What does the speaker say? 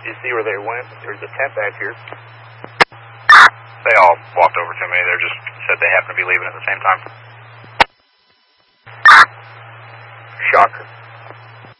you see where they went? There's a tent back here. They all walked over to me. They just said they happened to be leaving at the same time. Shocker.